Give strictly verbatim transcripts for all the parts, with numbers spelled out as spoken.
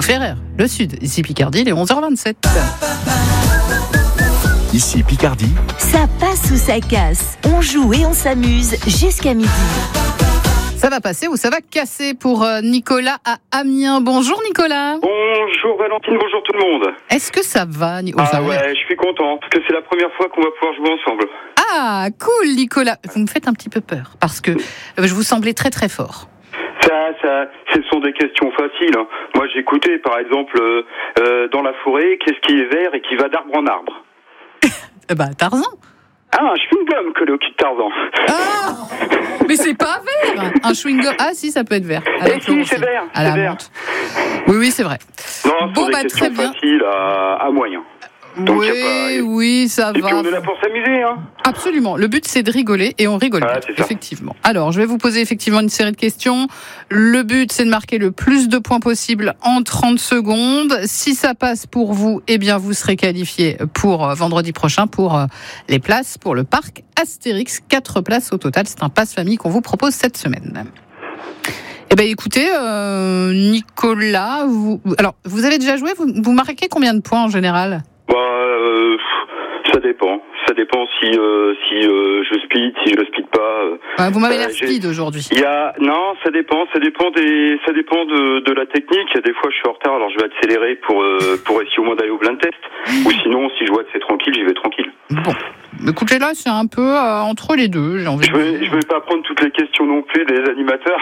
Bruno Ferrer, le Sud. Ici Picardie, il est onze heures vingt-sept. Ici Picardie. Ça passe ou ça casse. On joue et on s'amuse jusqu'à midi. Ça va passer ou ça va casser pour Nicolas à Amiens. Bonjour Nicolas. Bonjour Valentine, bonjour tout le monde. Est-ce que ça va oh, Ah ça ouais, va. je suis content, parce que c'est la première fois qu'on va pouvoir jouer ensemble. Ah, cool Nicolas. Vous me faites un petit peu peur, parce que je vous semblais très très fort. Ça, ça, ce sont des questions faciles. Hein. Moi j'écoutais par exemple, euh, euh, dans la forêt, qu'est-ce qui est vert et qui va d'arbre en arbre? Bah Tarzan. Ah, un chewing-gum collé au cul de Tarzan. Ah, mais c'est pas vert. Un chewing-gum. Ah si, ça peut être vert. Et si, c'est vert, à c'est la vert. menthe. Oui, oui, c'est vrai. Non, ce bon, sont bah des très questions bien. faciles à, à moyen. Donc, oui, y a pas... oui, ça et va. puis on est là pour s'amuser, hein. Absolument. Le but, c'est de rigoler et on rigole, Ah, bien, c'est ça. effectivement. Alors, je vais vous poser effectivement une série de questions. Le but, c'est de marquer le plus de points possible en trente secondes. Si ça passe pour vous, eh bien, vous serez qualifié pour euh, vendredi prochain pour euh, les places pour le parc Astérix. Quatre places au total. C'est un pass famille qu'on vous propose cette semaine. Eh ben, écoutez, euh, Nicolas, vous, alors, vous avez déjà joué, vous, vous marquez combien de points en général? Bah, euh, ça dépend. Ça dépend si euh, si euh, je speed, si je speed pas. Euh, Ouais, vous m'avez euh, l'air j'ai- speed aujourd'hui. Il y a non, ça dépend, ça dépend des, ça dépend de, de la technique. Il y a des fois je suis en retard, alors je vais accélérer pour euh, pour essayer au moins d'aller au blind test. Ou sinon, si je vois que c'est tranquille, j'y vais tranquille. Bon, écoutez, là, c'est un peu euh, entre les deux, j'ai envie Je de vais dire. je vais pas prendre toutes les questions non plus des animateurs.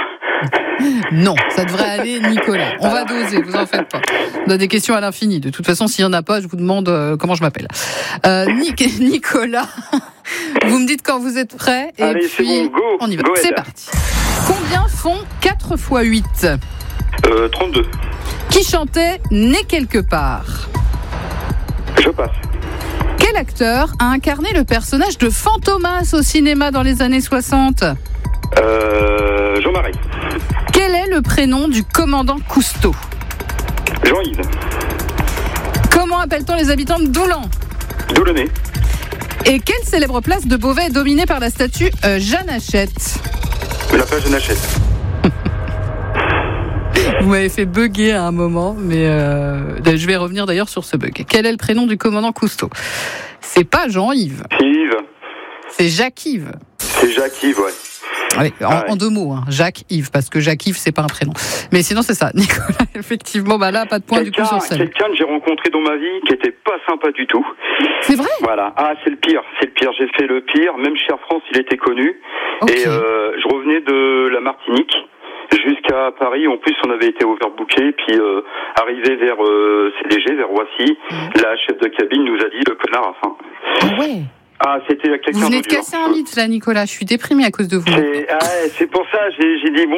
Non, ça devrait aller, Nicolas. On va doser, vous en faites pas. On a des questions à l'infini. De toute façon, s'il y en a pas, je vous demande euh, comment je m'appelle. Euh, Nic- Nicolas, vous me dites quand vous êtes prêt. Et Allez, c'est puis, bon, go, on y va. go ahead. C'est parti. Combien font quatre fois huit? Euh, trente-deux. Qui chantait Né quelque part? Je passe. Quel acteur a incarné le personnage de Fantomas au cinéma dans les années soixante? Euh, Jean-Marie. Quel est le prénom du commandant Cousteau? Jean-Yves. Comment appelle-t-on les habitants de Doulan? Doulonné. Et quelle célèbre place de Beauvais est dominée par la statue euh, Jeanne Hachette? La page de Nachette. Vous m'avez fait bugger à un moment, mais euh, je vais revenir d'ailleurs sur ce bug. Quel est le prénom du commandant Cousteau? C'est pas Jean-Yves, C'est Yves. c'est Jacques-Yves. C'est Jacques-Yves, ouais. Oui, en, Ah ouais. en deux mots, hein. Jacques-Yves, parce que Jacques-Yves, c'est pas un prénom. Mais sinon, c'est ça. Nicolas, effectivement, bah là, pas de point du coup Quelqu'un, sur celle. quelqu'un que j'ai rencontré dans ma vie qui était pas sympa du tout. C'est vrai? Voilà. Ah, c'est le pire. C'est le pire. J'ai fait le pire. Même chez Air France, il était connu. Ok. Et euh, je revenais de la Martinique jusqu'à Paris. En plus, on avait été overbooké. Puis euh, arrivé vers euh, C D G, vers Roissy, Mmh. la chef de cabine nous a dit le connard a faim. Ah ouais. Ah, c'était quelqu'un Vous venez de de dur. casser un mythe, là, Nicolas. Je suis déprimée à cause de vous. C'est, ah ouais, c'est pour ça, j'ai, j'ai dit bon,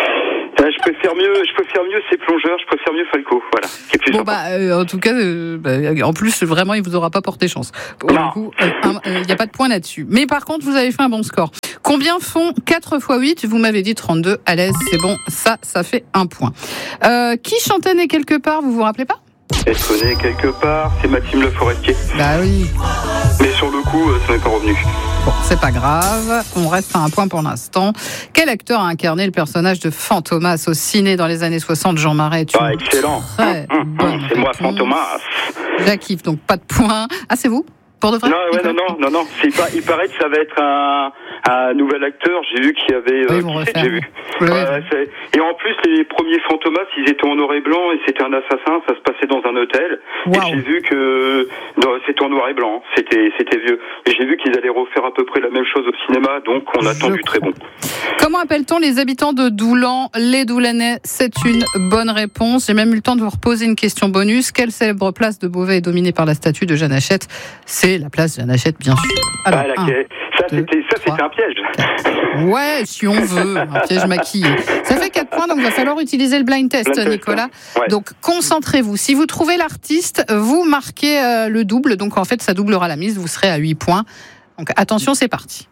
euh, je peux faire mieux, je peux faire mieux ces plongeurs, je peux faire mieux Falco, voilà. Qui est plus Bon sympa. bah euh, en tout cas, euh, bah, en plus vraiment il vous aura pas porté chance. Pour Non. le coup, il n'y a pas de point là-dessus. Mais par contre, vous avez fait un bon score. Combien font quatre fois huit? Vous m'avez dit trente-deux. À l'aise, c'est bon. Ça, ça fait un point. Euh, qui chantait Né quelque part? Vous vous rappelez pas? Être né quelque part, c'est Maxime Le Forestier. Bah oui. Mais sur le coup, euh, ça n'est pas revenu. Bon, c'est pas grave. On reste à un point pour l'instant. Quel acteur a incarné le personnage de Fantomas au ciné dans les années soixante? Jean Marais. est une Ah, excellent. très Hum, hum, bonne hum, c'est moi, réponse. Fantomas. Jacques-Yves, donc pas de point. Ah, c'est vous? Pour de vrai? Non, ouais, non, Nicolas non, non, non. C'est pas, il paraît que ça va être un, un nouvel acteur. J'ai vu qu'il y avait. Oui, Euh, ils vont qui c'est que refaire. j'ai vu. Oui, oui. Ouais, c'est- et en plus, les premiers Fantomas, ils étaient en noir et blanc et c'était un assassin. Ça se passait dans un hôtel. Waouh. Et j'ai vu que non, c'était en noir et blanc. C'était, c'était vieux. Et j'ai vu qu'ils allaient refaire à peu près la même chose au cinéma. Donc, on attend Je du très bon. Comment appelle-t-on les habitants de Doulan? Les Doulanais, c'est une bonne réponse. J'ai même eu le temps de vous reposer une question bonus. Quelle célèbre place de Beauvais est dominée par la statue de Jeanne Hachette? C'est la place Jeanne Hachette, bien sûr. Alors, Ah, la- un, ça, deux, c'était, ça, c'était trois, un piège. quatre. Ouais, si on veut, un piège maquillé. Ça fait quatre points, donc il va falloir utiliser le blind test, Blind test, Nicolas. hein. Ouais. Donc concentrez-vous. Si vous trouvez l'artiste, vous marquez euh, le double. Donc en fait, ça doublera la mise. Vous serez à huit points. Donc attention, c'est parti.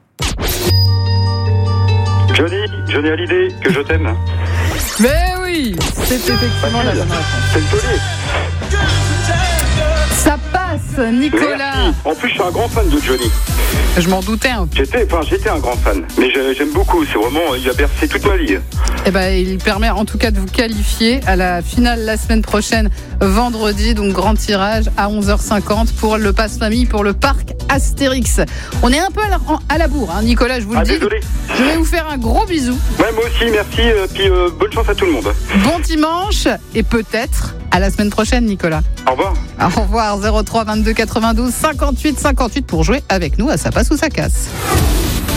Johnny, Johnny Hallyday, que je t'aime. Mais oui, c'est effectivement la bonne réponse. C'est le taulier. Ça passe, Nicolas. Merci. En plus, je suis un grand fan de Johnny. Je m'en doutais un peu. J'étais, enfin, j'étais un grand fan, mais je- j'aime beaucoup. C'est vraiment, il a bercé toute ma vie. Eh ben, il permet en tout cas de vous qualifier à la finale la semaine prochaine, vendredi. Donc, grand tirage à onze heures cinquante pour le pass famille pour le parc Astérix. On est un peu à la, à la bourre, hein, Nicolas, je vous le Ah, dis. désolé. Je vais vous faire un gros bisou. Ouais, moi aussi, merci. euh, puis euh, bonne chance à tout le monde. Bon dimanche et peut-être à la semaine prochaine, Nicolas. Au revoir. Au revoir, zéro trois vingt-deux quatre-vingt-douze cinquante-huit cinquante-huit pour jouer avec nous à Ça passe ou ça casse.